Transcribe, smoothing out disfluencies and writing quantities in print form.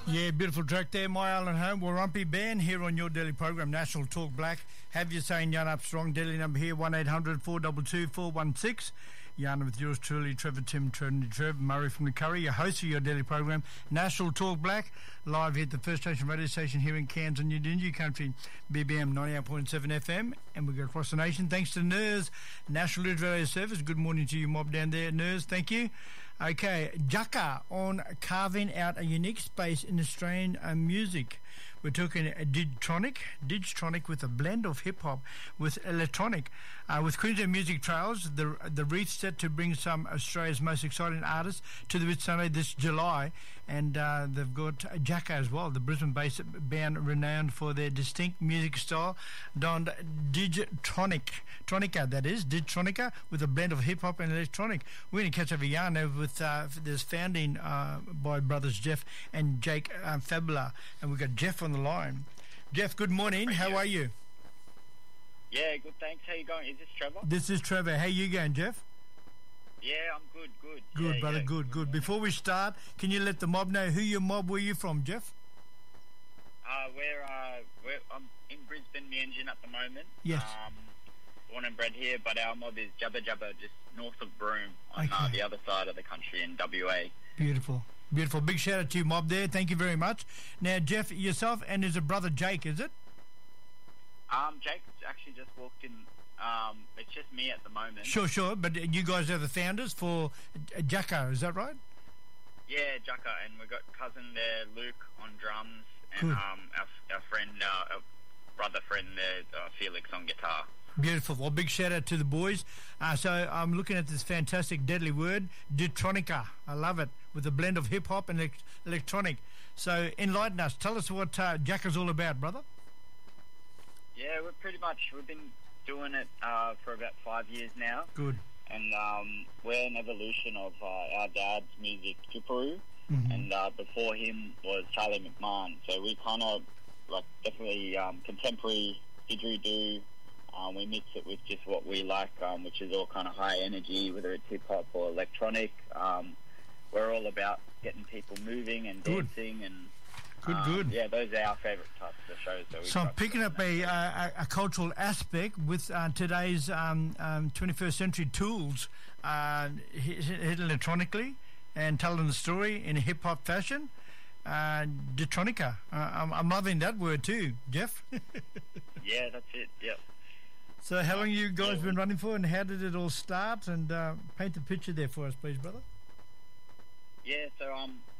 Yeah, beautiful track there, My Island Home. Warumpi Band here on your daily program, National Talk Black. Have you saying Yarn Up Strong, daily number here, 1-800-422-416. Yarn with yours truly, Trevor Tim, Trev, Murray from the Curry, your host of your daily program, National Talk Black, live here at the First Station radio station here in Cairns and Yidinji country, BBM 98.7 FM, and we go across the nation. Thanks to NERS, National Radio Service. Good morning to you, mob down there, NERS. Thank you. Okay, Jaka on carving out a unique space in Australian music. We're talking Digtronic with a blend of hip-hop with electronic. With Queensland Music Trails, the wreath set to bring some Australia's most exciting artists to the Whitsunday this July. And they've got Jaka as well, the Brisbane-based band renowned for their distinct music style, donned Digtronica, that is, Digtronica, with a blend of hip-hop and electronic. We're going to catch up a yarn over with this founding by brothers Jeff and Jake Fabula. And we've got Jeff on the line. Jeff, good morning. How are you? Yeah, good, thanks. How you going? Is this Trevor? This is Trevor. How you going, Jeff? Yeah, I'm good. Good, yeah, brother, yeah. good. Before we start, can you let the mob know who your mob were you from, Jeff? I'm in Brisbane, the Engine at the moment. Yes. Born and bred here, but our mob is Jabba Jabba, just north of Broome, on the other side of the country in WA. Beautiful. Big shout out to you, mob there. Thank you very much. Now, Jeff, yourself and his brother Jake, is it? Jake's actually just walked in. It's just me at the moment. Sure. But you guys are the founders for Jaka, is that right? Yeah, Jaka, and we've got cousin there, Luke, on drums, and Good. our friend, our brother friend there, Felix, on guitar. Beautiful. Well, big shout out to the boys. So I'm looking at this fantastic deadly word, Digtronica. I love it, with a blend of hip-hop and electronic. So enlighten us. Tell us what Jaka's all about, brother. Yeah, we've been doing it for about 5 years now. Good. And we're an evolution of our dad's music, Jipperoo, and before him was Charlie McMahon. So we kind of definitely contemporary didgeridoo. We mix it with just what we like, which is all kind of high energy, whether it's hip hop or electronic. We're all about getting people moving and dancing and. Good. Yeah, those are our favourite types of shows. So I'm picking up a cultural aspect with today's 21st century tools, hit electronically and telling the story in a hip-hop fashion. Digtronica. I'm loving that word too, Jeff. Yeah, that's it, yep. So how long you guys been running for, and how did it all start? And paint the picture there for us, please, brother. Yeah, so